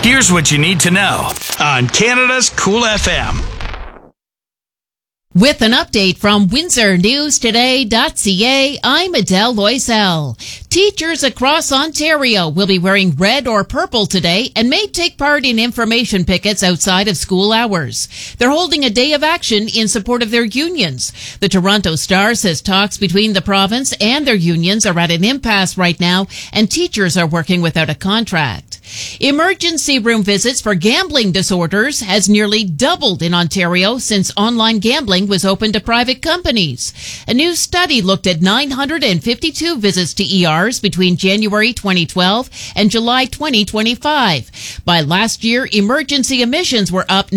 Here's what you need to know on Canada's Cool FM. With an update from WindsorNewsToday.ca, I'm Adele Loisel. Teachers across Ontario will be wearing red or purple today and may take part in information pickets outside of school hours. They're holding a day of action in support of their unions. The Toronto Star says talks between the province and their unions are at an impasse right now, and teachers are working without a contract. Emergency room visits for gambling disorders has nearly doubled in Ontario since online gambling was open to private companies. A new study looked at 952 visits to ERs between January 2012 and July 2025. By last year, emergency admissions were up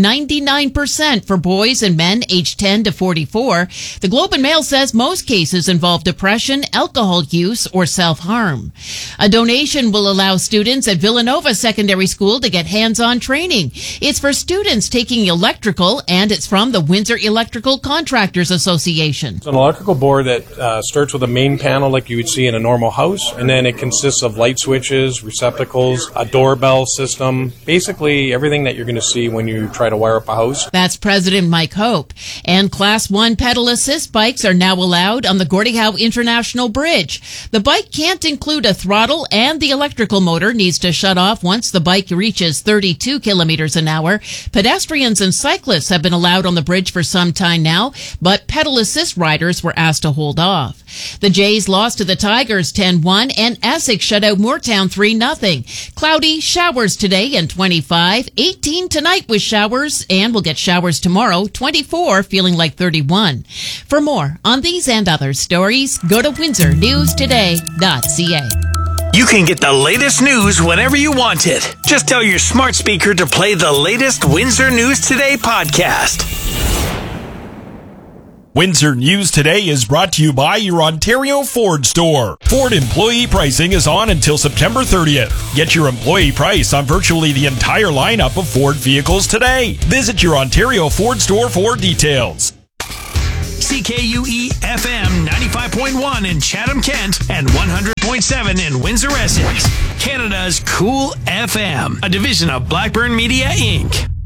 99% for boys and men aged 10 to 44. The Globe and Mail says most cases involve depression, alcohol use, or self-harm. A donation will allow students at Villanova Secondary School to get hands-on training. It's for students taking electrical, and it's from the Windsor Electrical Contractors Association. It's an electrical board that starts with a main panel like you would see in a normal house, and then it consists of light switches, receptacles, a doorbell system, basically everything that you're going to see when you try to wire up a house. That's President Mike Hope. And Class 1 pedal assist bikes are now allowed on the Gordie Howe International Bridge. The bike can't include a throttle, and the electrical motor needs to shut off once the bike reaches 32 kilometers an hour. Pedestrians and cyclists have been allowed on the bridge for some time now, but pedal assist riders were asked to hold off. The Jays lost to the Tigers 10-1, and Essex shut out Moortown 3-0. Cloudy, showers today and 25, 18 tonight with showers, and we'll get showers tomorrow, 24, feeling like 31. For more on these and other stories, go to WindsorNewsToday.ca. You can get the latest news whenever you want it. Just tell your smart speaker to play the latest Windsor News Today podcast. Windsor News Today is brought to you by your Ontario Ford store. Ford employee pricing is on until September 30th. Get your employee price on virtually the entire lineup of Ford vehicles today. Visit your Ontario Ford store for details. CKUE FM 95.1 in Chatham-Kent and 100.7 in Windsor, Essex. Canada's Cool FM, a division of Blackburn Media, Inc.